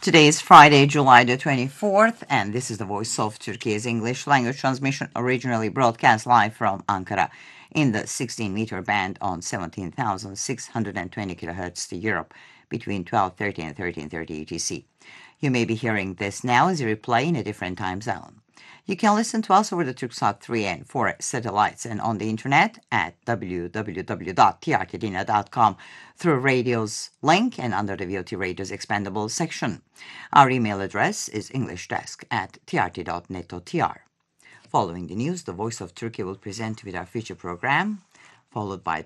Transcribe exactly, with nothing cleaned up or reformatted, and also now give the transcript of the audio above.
Today is Friday, July the twenty-fourth, and this is the Voice of Turkey's English language transmission, originally broadcast live from Ankara in the sixteen meter band on seventeen thousand six hundred twenty kilohertz to Europe between twelve thirty and thirteen thirty U T C. You may be hearing this now as a replay in a different time zone. You can listen to us over the Turksat three and four satellites and on the internet at w w w dot t r t dina dot com through radio's link and under the V O T Radio's expandable section. Our email address is englishdesk at t r t dot net dot t r. Following the news, the Voice of Turkey will present with our feature program, followed by